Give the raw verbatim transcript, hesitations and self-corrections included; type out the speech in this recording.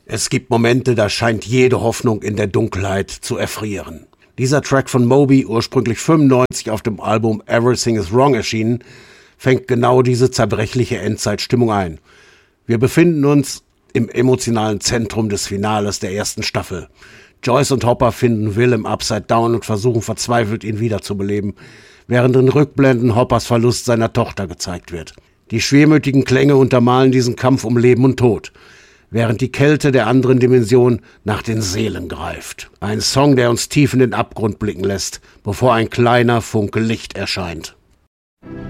Es gibt Momente, da scheint jede Hoffnung in der Dunkelheit zu erfrieren. Dieser Track von Moby, ursprünglich fünfundneunzig auf dem Album Everything is Wrong erschienen, fängt genau diese zerbrechliche Endzeitstimmung ein. Wir befinden uns im emotionalen Zentrum des Finales der ersten Staffel. Joyce und Hopper finden Will im Upside Down und versuchen verzweifelt, ihn wiederzubeleben, während in Rückblenden Hoppers Verlust seiner Tochter gezeigt wird. Die schwermütigen Klänge untermalen diesen Kampf um Leben und Tod, während die Kälte der anderen Dimension nach den Seelen greift. Ein Song, der uns tief in den Abgrund blicken lässt, bevor ein kleiner Funke Licht erscheint.